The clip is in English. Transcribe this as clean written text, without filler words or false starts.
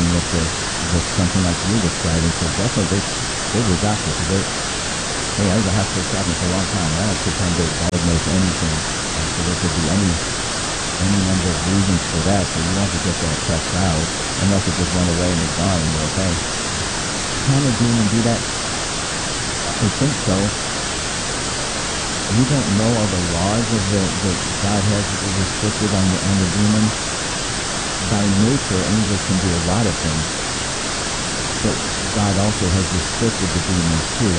something that something like you described, and so definitely they're the doctor. Hey, I was a hospital chaplain for a long time, and I don't pretend to diagnose anything. So there could be any number of reasons for that. So you want to get that checked out, unless it just went away and is gone and you're okay. Can a demon do that? I think so. We don't know all the laws that God has restricted on the demons. By nature, angels can do a lot of things, but God also has restricted the demons too.